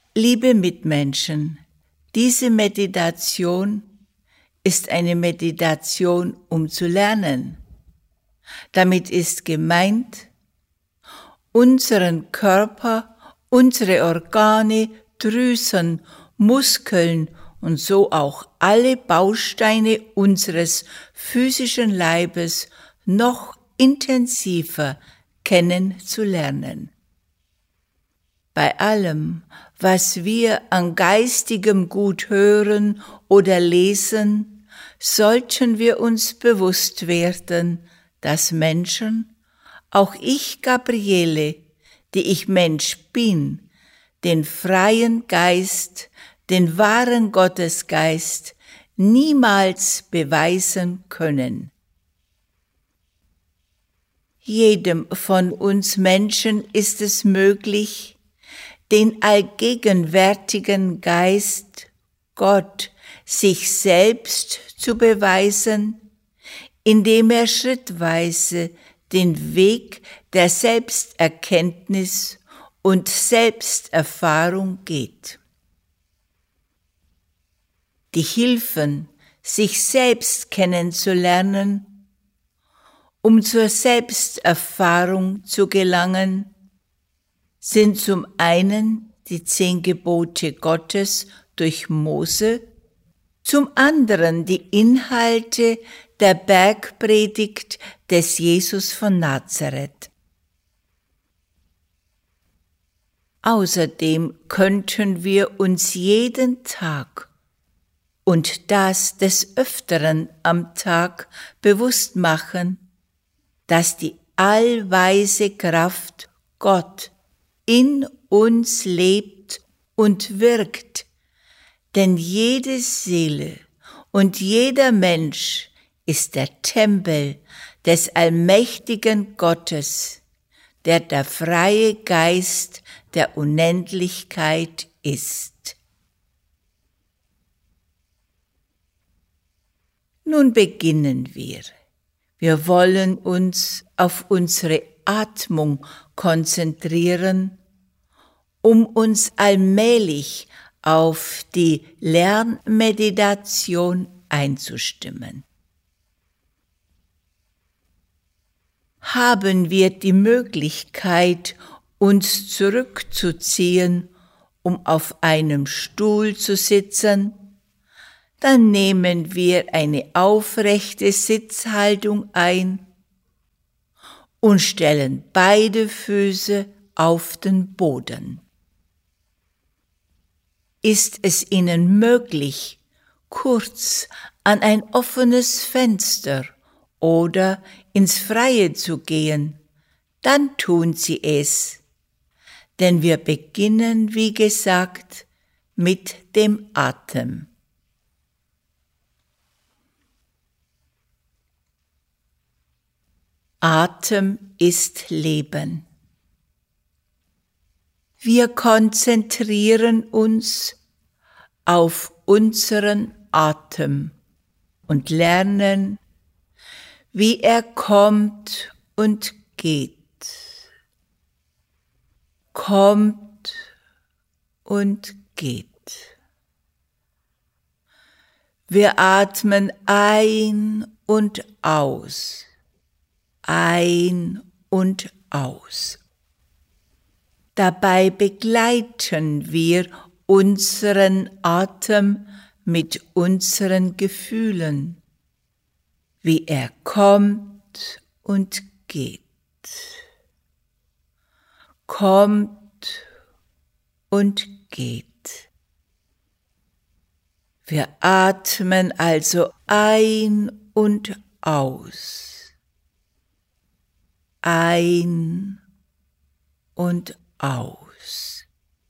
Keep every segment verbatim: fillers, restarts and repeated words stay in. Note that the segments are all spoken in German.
Liebe Mitmenschen, diese Meditation ist eine Meditation, um zu lernen. Damit ist gemeint, unseren Körper, unsere Organe, Drüsen, Muskeln und so auch alle Bausteine unseres physischen Leibes noch intensiver kennenzulernen. Bei allem, was wir an geistigem Gut hören oder lesen, sollten wir uns bewusst werden, dass Menschen, auch ich Gabriele, die ich Mensch bin, den freien Geist, den wahren Gottesgeist niemals beweisen können. Jedem von uns Menschen ist es möglich, den allgegenwärtigen Geist, Gott, sich selbst zu beweisen, indem er schrittweise den Weg der Selbsterkenntnis und Selbsterfahrung geht. Die Hilfen, sich selbst kennenzulernen, um zur Selbsterfahrung zu gelangen, sind zum einen die zehn Gebote Gottes durch Mose, zum anderen die Inhalte der Bergpredigt des Jesus von Nazareth. Außerdem könnten wir uns jeden Tag und das des Öfteren am Tag bewusst machen, dass die allweise Kraft Gott in uns lebt und wirkt, denn jede Seele und jeder Mensch ist der Tempel des allmächtigen Gottes, der der freie Geist der Unendlichkeit ist. Nun beginnen wir. Wir wollen uns auf unsere Atmung konzentrieren, um uns allmählich auf die Lernmeditation einzustimmen. Haben wir die Möglichkeit, uns zurückzuziehen, um auf einem Stuhl zu sitzen, dann nehmen wir eine aufrechte Sitzhaltung ein und stellen beide Füße auf den Boden. Ist es Ihnen möglich, kurz an ein offenes Fenster oder ins Freie zu gehen, dann tun Sie es, denn wir beginnen, wie gesagt, mit dem Atem. Atem ist Leben. Wir konzentrieren uns auf unseren Atem und lernen, wie er kommt und geht, kommt und geht. Wir atmen ein und aus, ein und aus. Dabei begleiten wir unseren Atem mit unseren Gefühlen, wie er kommt und geht, kommt und geht. Wir atmen also ein und aus, ein und aus,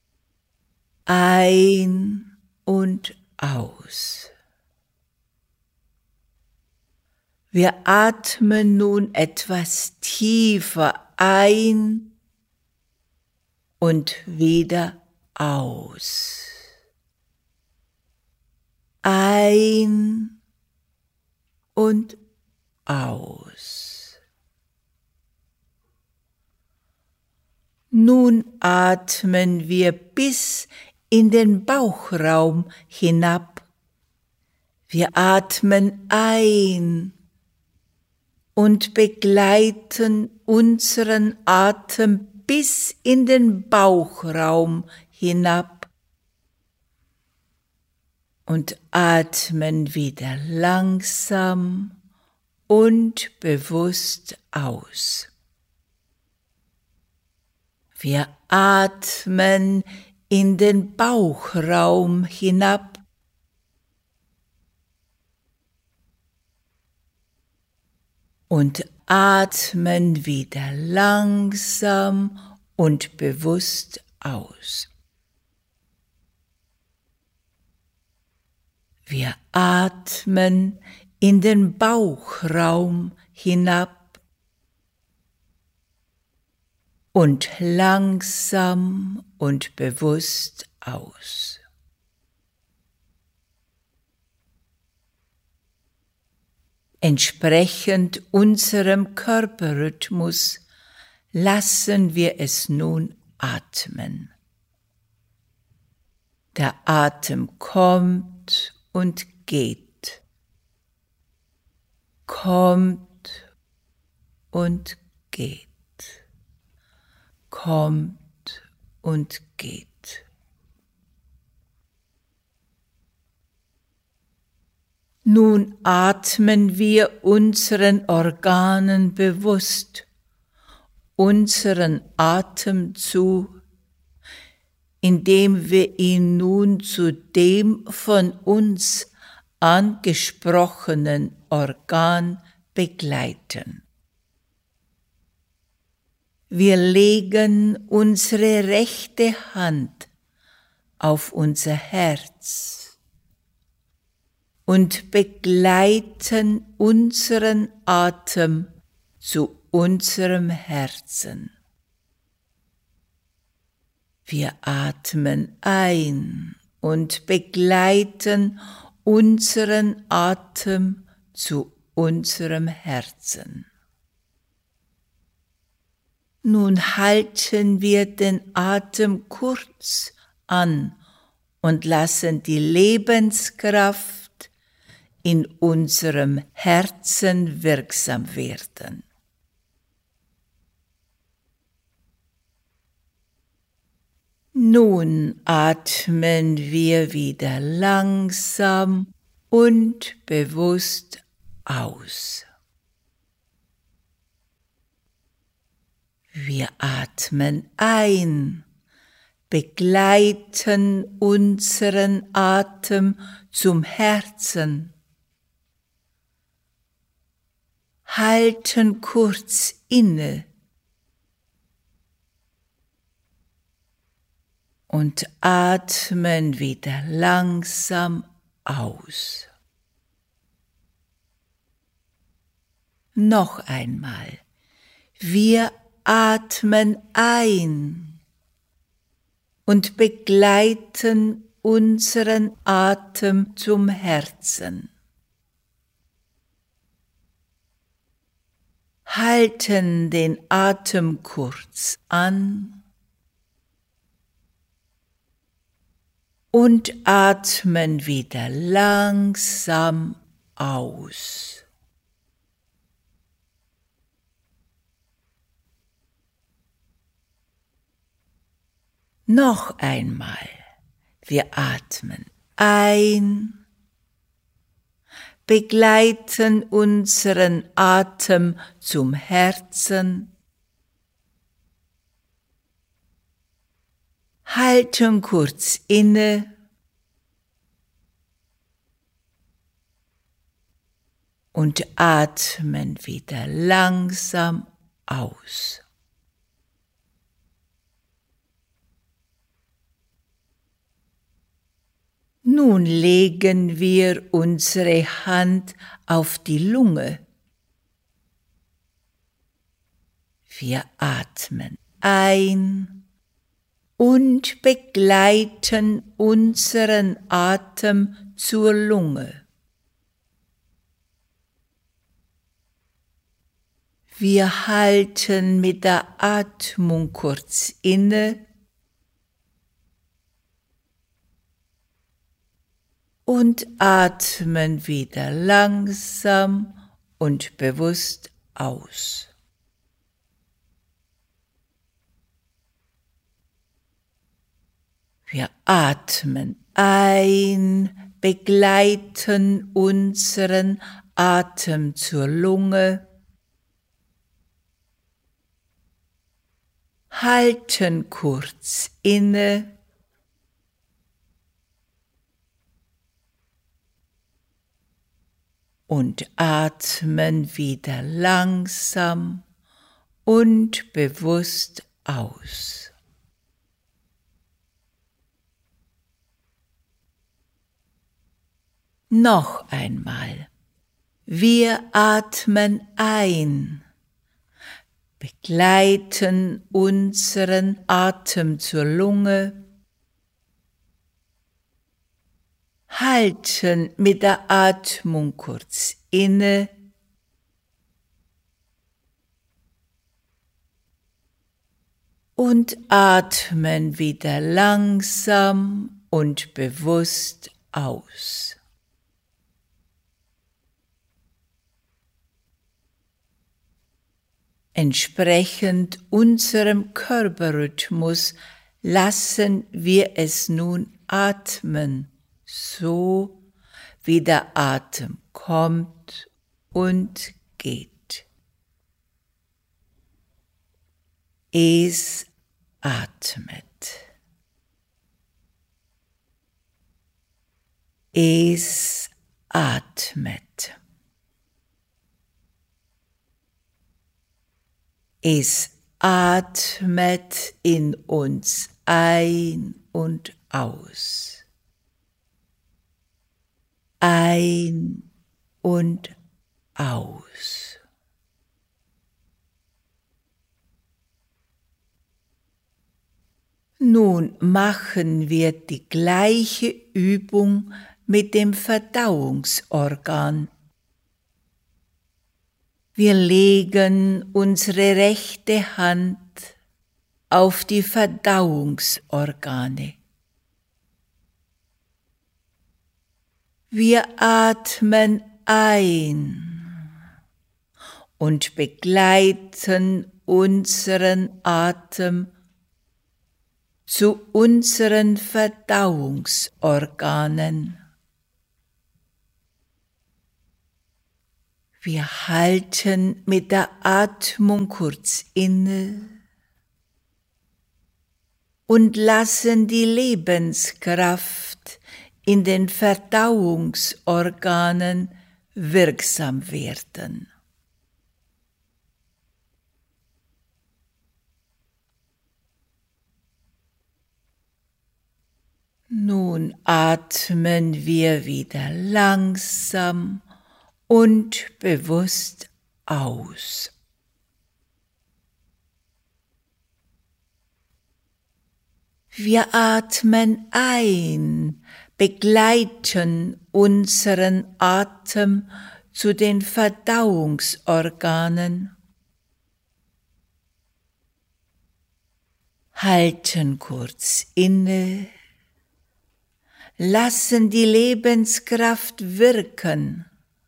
ein und aus. Wir atmen nun etwas tiefer ein und wieder aus. Ein und aus. Nun atmen wir bis in den Bauchraum hinab. Wir atmen ein und begleiten unseren Atem bis in den Bauchraum hinab und atmen wieder langsam und bewusst aus. Wir atmen in den Bauchraum hinab und atmen wieder langsam und bewusst aus. Wir atmen in den Bauchraum hinab und langsam und bewusst aus. Entsprechend unserem Körperrhythmus lassen wir es nun atmen. Der Atem kommt und geht, kommt und geht, kommt und geht. Nun atmen wir unseren Organen bewusst unseren Atem zu, indem wir ihn nun zu dem von uns angesprochenen Organ begleiten. Wir legen unsere rechte Hand auf unser Herz und begleiten unseren Atem zu unserem Herzen. Wir atmen ein und begleiten unseren Atem zu unserem Herzen. Nun halten wir den Atem kurz an und lassen die Lebenskraft in unserem Herzen wirksam werden. Nun atmen wir wieder langsam und bewusst aus. Wir atmen ein, begleiten unseren Atem zum Herzen, halten kurz inne und atmen wieder langsam aus. Noch einmal. Wir atmen ein und begleiten unseren Atem zum Herzen. Halten den Atem kurz an und atmen wieder langsam aus. Noch einmal. Wir atmen ein, begleiten unseren Atem zum Herzen, halten kurz inne und atmen wieder langsam aus. Nun legen wir unsere Hand auf die Lunge. Wir atmen ein und begleiten unseren Atem zur Lunge. Wir halten mit der Atmung kurz inne und atmen wieder langsam und bewusst aus. Wir atmen ein, begleiten unseren Atem zur Lunge, halten kurz inne und atmen wieder langsam und bewusst aus. Noch einmal. Wir atmen ein, begleiten unseren Atem zur Lunge, halten mit der Atmung kurz inne und atmen wieder langsam und bewusst aus. Entsprechend unserem Körperrhythmus lassen wir es nun atmen, so wie der Atem kommt und geht. Es atmet. Es atmet. Es atmet in uns ein und aus. Ein und aus. Nun machen wir die gleiche Übung mit dem Verdauungsorgan. Wir legen unsere rechte Hand auf die Verdauungsorgane. Wir atmen ein und begleiten unseren Atem zu unseren Verdauungsorganen. Wir halten mit der Atmung kurz inne und lassen die Lebenskraft in den Verdauungsorganen wirksam werden. Nun atmen wir wieder langsam und bewusst aus. Wir atmen ein, begleiten unseren Atem zu den Verdauungsorganen, halten kurz inne, lassen die Lebenskraft wirken.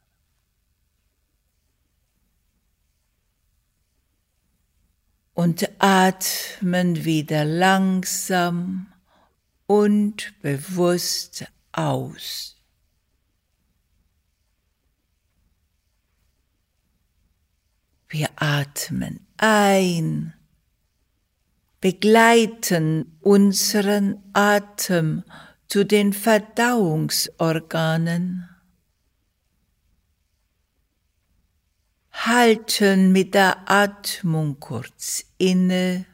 Und atmen wieder langsam und bewusst aus. Wir atmen ein, begleiten unseren Atem zu den Verdauungsorganen, halten mit der Atmung kurz inne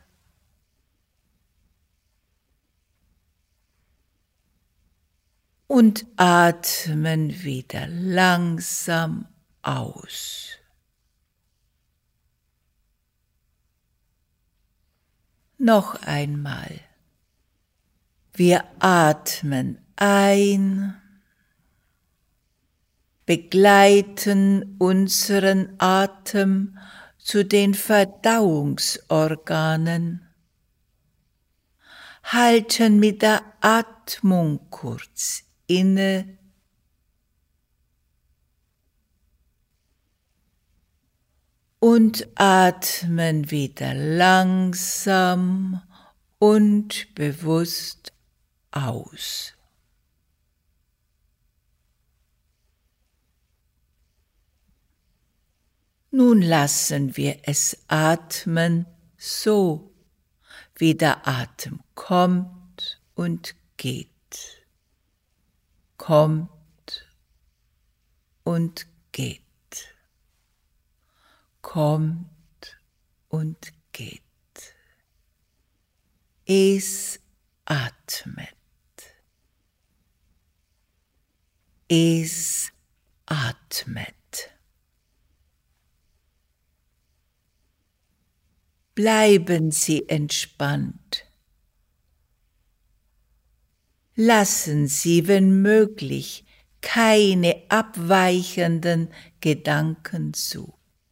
und atmen wieder langsam aus. Noch einmal. Wir atmen ein, begleiten unseren Atem zu den Verdauungsorganen, halten mit der Atmung kurz inne und atmen wieder langsam und bewusst aus. Nun lassen wir es atmen, so wie der Atem kommt und geht, kommt und geht, kommt und geht. Es atmet, es atmet. Bleiben Sie entspannt. Lassen Sie, wenn möglich, keine abweichenden Gedanken zu.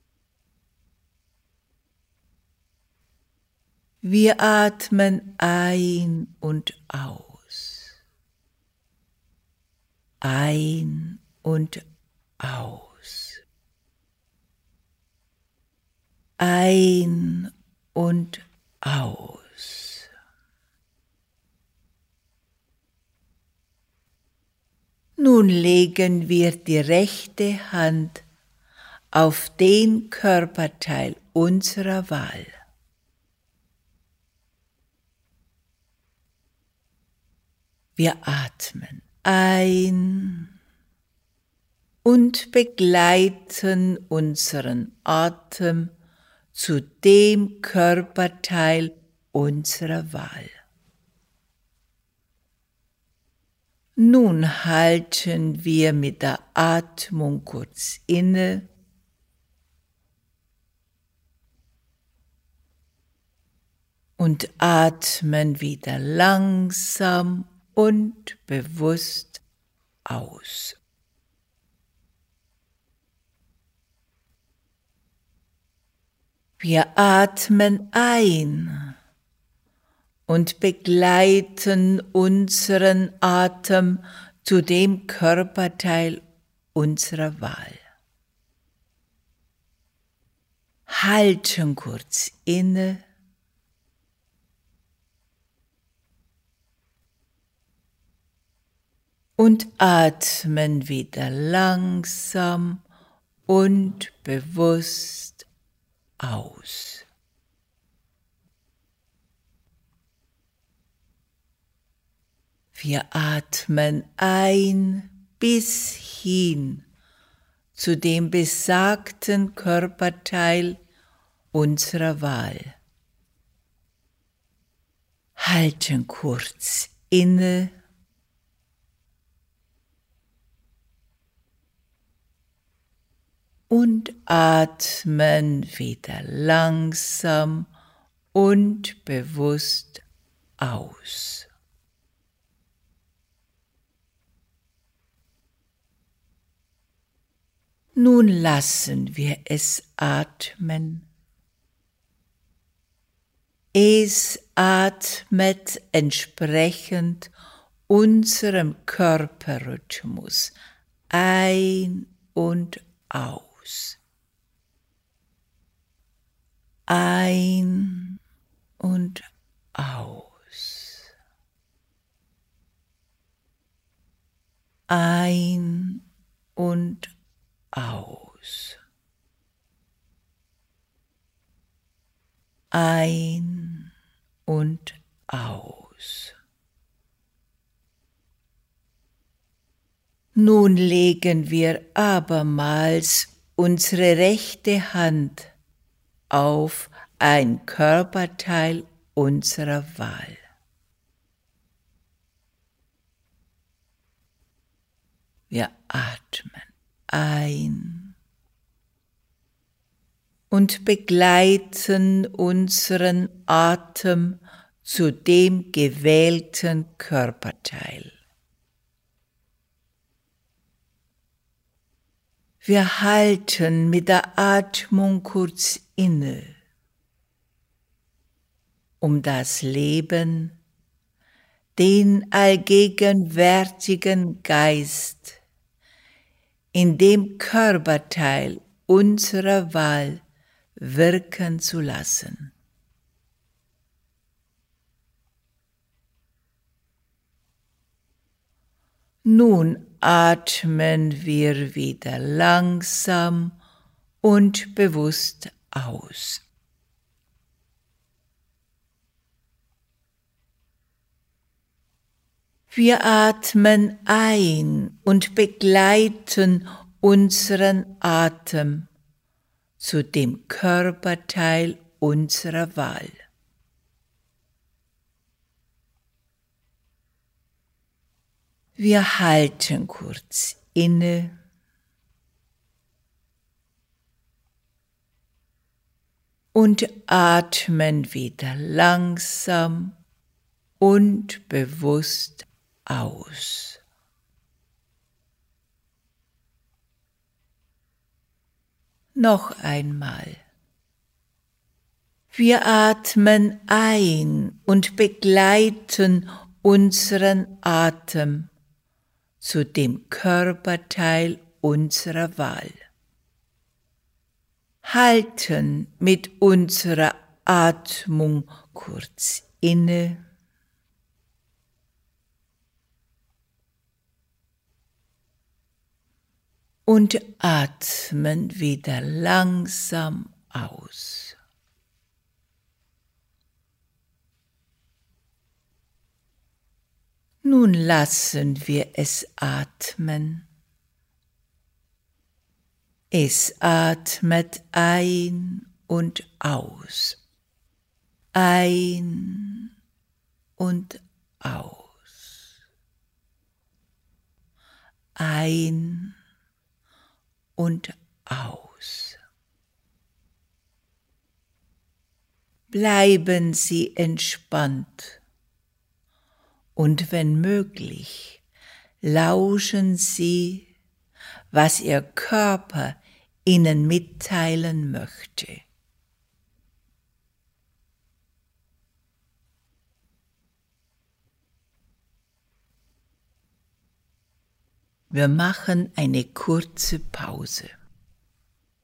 Wir atmen ein und aus. Ein und aus. Ein und aus. Nun legen wir die rechte Hand auf den Körperteil unserer Wahl. Wir atmen ein und begleiten unseren Atem zu dem Körperteil unserer Wahl. Nun halten wir mit der Atmung kurz inne und atmen wieder langsam und bewusst aus. Wir atmen ein und begleiten unseren Atem zu dem Körperteil unserer Wahl. Halten kurz inne und atmen wieder langsam und bewusst aus. Wir atmen ein bis hin zu dem besagten Körperteil unserer Wahl. Halten kurz inne und atmen wieder langsam und bewusst aus. Nun lassen wir es atmen. Es atmet entsprechend unserem Körperrhythmus ein und aus. Ein und aus. Ein und aus. Ein und aus. Nun legen wir abermals unsere rechte Hand auf ein Körperteil unserer Wahl. Wir atmen ein und begleiten unseren Atem zu dem gewählten Körperteil. Wir halten mit der Atmung kurz inne, um das Leben, den allgegenwärtigen Geist, in dem Körperteil unserer Wahl wirken zu lassen. Nun atmen wir wieder langsam und bewusst aus. Wir atmen ein und begleiten unseren Atem zu dem Körperteil unserer Wahl. Wir halten kurz inne und atmen wieder langsam und bewusst aus. Noch einmal. Wir atmen ein und begleiten unseren Atem zu dem Körperteil unserer Wahl. Halten mit unserer Atmung kurz inne und atmen wieder langsam aus. Nun lassen wir es atmen. Es atmet ein und aus. Ein und aus. Ein und aus. Bleiben Sie entspannt und wenn möglich, lauschen Sie, was Ihr Körper Ihnen mitteilen möchte. Wir machen eine kurze Pause.